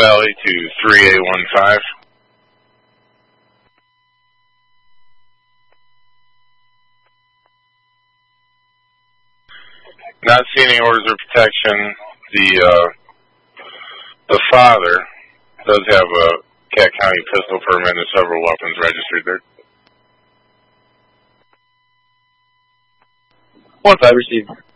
Valley to 3815. Not seeing any orders of protection. The father does have a Cat County pistol permit and several weapons registered there. Once I received